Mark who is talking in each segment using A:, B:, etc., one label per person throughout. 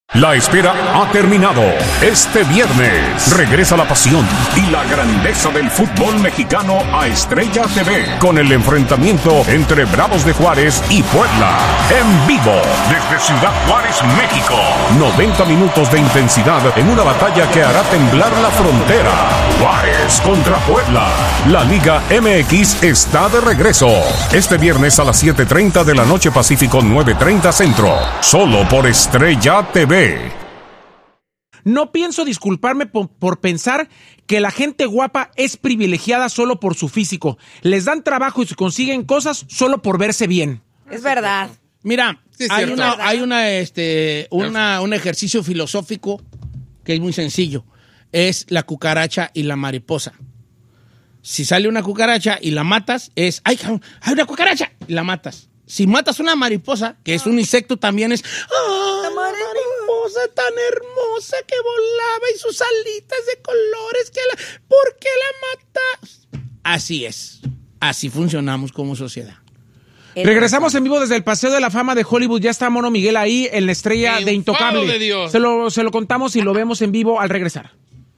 A: La espera ha terminado. Este viernes regresa la pasión y la grandeza del fútbol mexicano a Estrella TV con el enfrentamiento entre Bravos de Juárez y Puebla. En vivo desde Ciudad Juárez, México. 90 minutos de intensidad en una batalla que hará temblar la frontera. Juárez contra Puebla. La Liga MX está de regreso. Este viernes a las 7:30 de la noche Pacífico, 9:30 Centro. Solo por Estrella TV.
B: No pienso disculparme por pensar que la gente guapa es privilegiada solo por su físico. Les dan trabajo y se consiguen cosas solo por verse bien.
C: Es verdad.
D: Mira,
E: Sí, es
D: hay
E: cierto.
D: un ejercicio filosófico que es muy sencillo. Es la cucaracha y la mariposa. Si sale una cucaracha y la matas, es ¡ay, hay una cucaracha! Y la matas. Si matas una mariposa, que es un insecto también, es ¡ah, la mariposa tan hermosa que volaba y sus alitas de colores! ¿Por qué la matas? Así es. Así funcionamos como sociedad.
B: Regresamos en vivo desde el Paseo de la Fama de Hollywood. Ya está Mono Miguel ahí en la estrella de Intocable.
E: De Dios.
B: Se lo contamos y lo vemos en vivo al regresar.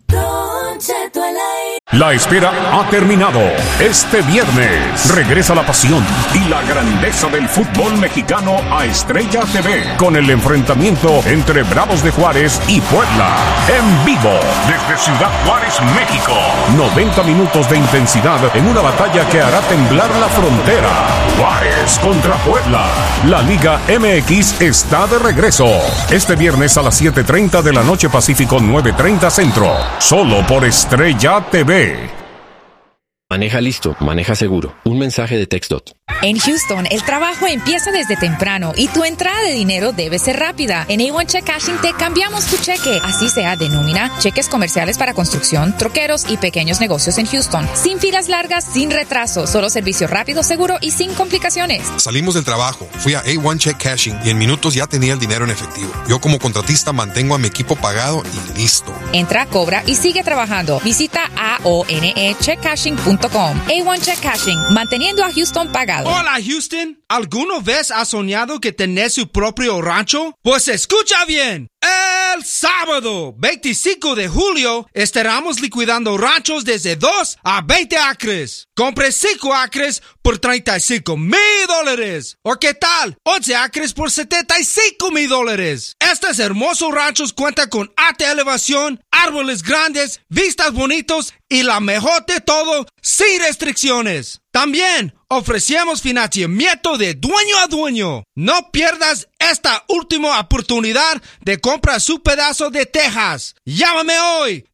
A: La espera ha terminado. Este viernes regresa la pasión y la grandeza del fútbol mexicano a Estrella TV con el enfrentamiento entre Bravos de Juárez y Puebla. En vivo desde Ciudad Juárez, México. 90 minutos de intensidad en una batalla que hará temblar la frontera. Juárez contra Puebla. La Liga MX está de regreso. Este viernes a las 7:30 de la noche Pacífico, 9:30 Centro. Solo por Estrella TV.
F: Maneja listo, maneja seguro. Un mensaje de TxDOT.
G: En Houston, el trabajo empieza desde temprano y tu entrada de dinero debe ser rápida. En A1 Check Cashing te cambiamos tu cheque, así sea de nómina, cheques comerciales para construcción, troqueros y pequeños negocios en Houston. Sin filas largas, sin retraso, solo servicio rápido, seguro y sin complicaciones.
H: Salimos del trabajo, fui a A1 Check Cashing y en minutos ya tenía el dinero en efectivo. Yo como contratista mantengo a mi equipo pagado y listo.
G: Entra, cobra y sigue trabajando. Visita aonecheckcashing.com. A1 Check Cashing, manteniendo a Houston pagado.
I: Hola Houston, ¿alguna vez has soñado que tenés su propio rancho? Pues escucha bien. El sábado 25 de julio estaremos liquidando ranchos desde 2 a 20 acres. Compre 5 acres por $35,000. ¿O qué tal? 11 acres por $75,000. Estos hermosos ranchos cuentan con alta elevación, árboles grandes, vistas bonitos y la mejor de todo, sin restricciones. También ofrecemos financiamiento de dueño a dueño. No pierdas esta última oportunidad de comprar su pedazo de Texas. Llámame hoy,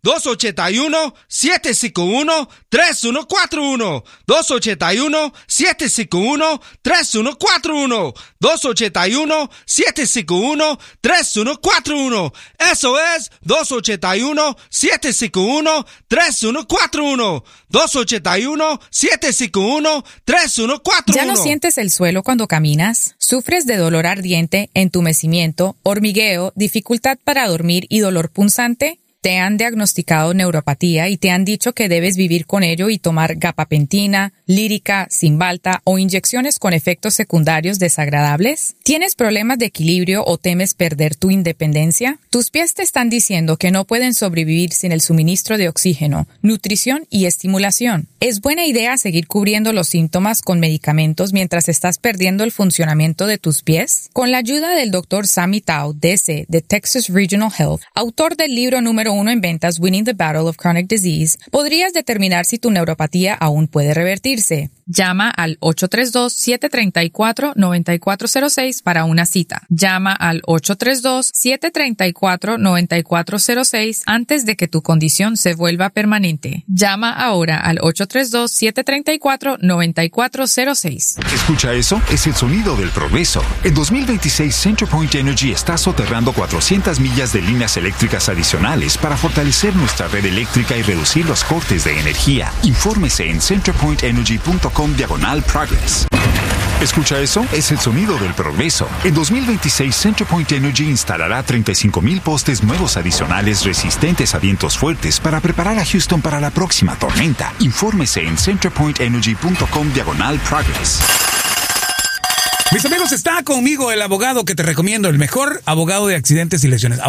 I: 281-751-3141. 281-751-3141. 281-751-3141. Eso es 281-751-3141. 281-751-3141.
G: ¿Ya no sientes el suelo cuando caminas? ¿Sufres de dolor ardiente, entumecimiento, hormigueo, dificultad para dormir y dolor punzante? ¿Te han diagnosticado neuropatía y te han dicho que debes vivir con ello y tomar gabapentina, lírica, Cymbalta o inyecciones con efectos secundarios desagradables? ¿Tienes problemas de equilibrio o temes perder tu independencia? Tus pies te están diciendo que no pueden sobrevivir sin el suministro de oxígeno, nutrición y estimulación. Es buena idea seguir cubriendo los síntomas con medicamentos mientras estás perdiendo el funcionamiento de tus pies. Con la ayuda del Dr. Sammy Tao, DC, de Texas Regional Health, autor del libro número 1 en ventas Winning the Battle of Chronic Disease, podrías determinar si tu neuropatía aún puede revertirse. Llama al 832-734-9406 para una cita. Llama al 832-734-9406 antes de que tu condición se vuelva permanente. Llama ahora al 832-734-9406.
J: ¿Escucha eso? Es el sonido del progreso. En 2026, CenterPoint Energy está soterrando 400 millas de líneas eléctricas adicionales para fortalecer nuestra red eléctrica y reducir los cortes de energía. Infórmese en centerpointenergy.com/progress. ¿Escucha eso? Es el sonido del progreso. En 2026, CenterPoint Energy instalará 35,000 postes nuevos adicionales resistentes a vientos fuertes para preparar a Houston para la próxima tormenta. Infórmese en centerpointenergy.com/progress.
E: Mis amigos, está conmigo el abogado que te recomiendo, el mejor abogado de accidentes y lesiones.